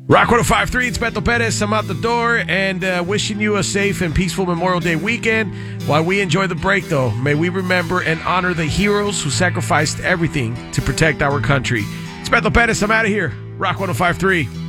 Rock 105.3, it's Beto Perez. I'm out the door and wishing you a safe and peaceful Memorial Day weekend. While we enjoy the break, though, may we remember and honor the heroes who sacrificed everything to protect our country. It's Beto Perez. I'm out of here. Rock 105.3.